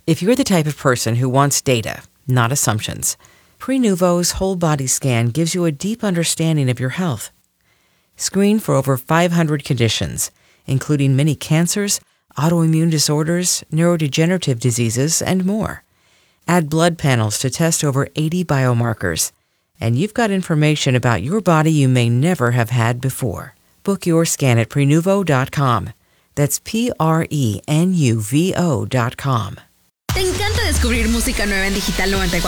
If you're the type of person who wants data, not assumptions, Prenuvo's whole body scan gives you a deep understanding of your health. Screen for over 500 conditions, including many cancers, autoimmune disorders, neurodegenerative diseases, and more. Add blood panels to test over 80 biomarkers, and you've got information about your body you may never have had before. Book your scan at Prenuvo.com. That's Prenuvo.com. ¿Te encanta descubrir música nueva en Digital 94?